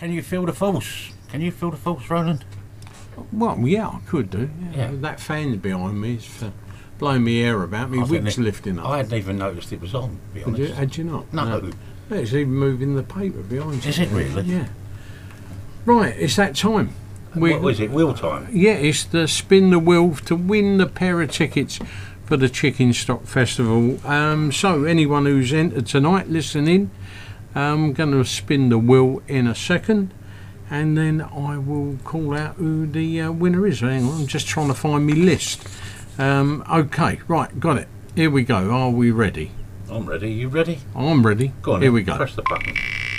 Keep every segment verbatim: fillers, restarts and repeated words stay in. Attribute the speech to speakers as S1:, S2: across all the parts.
S1: Can you feel the force? Can you feel the force, Roland?
S2: Well, yeah, I could do. Yeah.
S1: Yeah.
S2: That fan's behind me. It's uh, blowing me air about me.
S1: I think
S2: Wig's
S1: it-
S2: lifting up.
S1: I hadn't even noticed it was on, to be
S2: Had
S1: honest.
S2: you, had you not?
S1: No.
S2: It's even moving the paper behind you.
S1: Is it really?
S2: Yeah. Right, it's that time. We-
S1: What was it? Wheel time?
S2: Yeah, it's the spin the wheel to win the pair of tickets for the Chicken Stock Festival. Um, so anyone who's entered tonight, listening, I'm going to spin the wheel in a second, and then I will call out who the uh, winner is. Hang on, I'm just trying to find my list. Um, okay, right, got it. Here we go. Are we ready?
S1: I'm ready. You ready?
S2: I'm ready.
S1: Go on.
S2: Here
S1: then.
S2: we go.
S1: Press the button.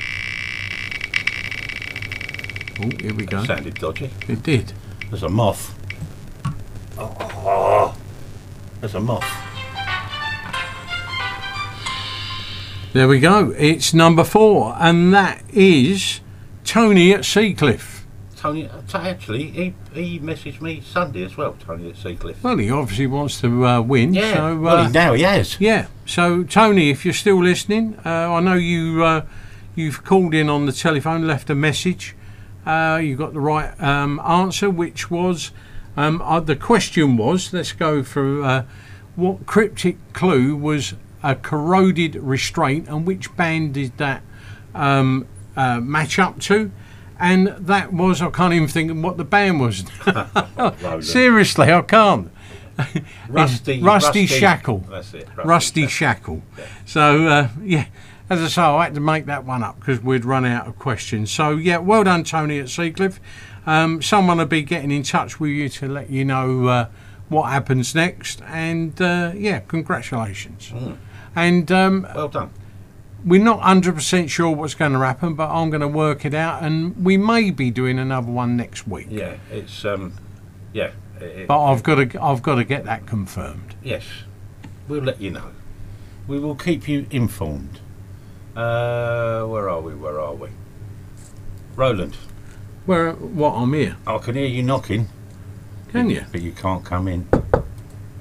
S2: Oh, here we go.
S1: That sounded dodgy.
S2: It did.
S1: There's a moth. Oh, there's a moth.
S2: There we go. It's number four, and that is Tony at Seacliff.
S1: Tony, uh, actually, he he messaged me Sunday as well. Tony at Seacliff.
S2: Well, he obviously wants to uh, win.
S1: Yeah.
S2: So, uh,
S1: well, he, now he has.
S2: yeah. So, Tony, if you're still listening, uh, I know you uh, you've called in on the telephone, left a message. Uh, you got the right um, answer, which was um, uh, the question was. Let's go through uh, what cryptic clue was a corroded restraint, and which band did that um, uh, match up to? And that was, I can't even think of what the band was. Seriously, I can't.
S1: Rusty,
S2: Rusty,
S1: Rusty
S2: Shackle.
S1: That's it.
S2: Rusty Shackle.
S1: Yeah.
S2: So, uh, yeah, as I say, I had to make that one up because we'd run out of questions. So, yeah, well done, Tony at Seacliff. Um, someone will be getting in touch with you to let you know uh, what happens next. And, uh, yeah, congratulations.
S1: Mm.
S2: And um,
S1: Well done.
S2: we're not one hundred percent sure what's going to happen, but I'm going to work it out, and we may be doing another one next week.
S1: Yeah, it's um, yeah. It,
S2: But I've got to, I've got to get that confirmed.
S1: yes, we'll let you know. We will keep you informed. Uh, where are we? Where are we? Roland,
S2: Where, what? I'm here.
S1: I can hear you knocking.
S2: Can you?
S1: But you can't come in.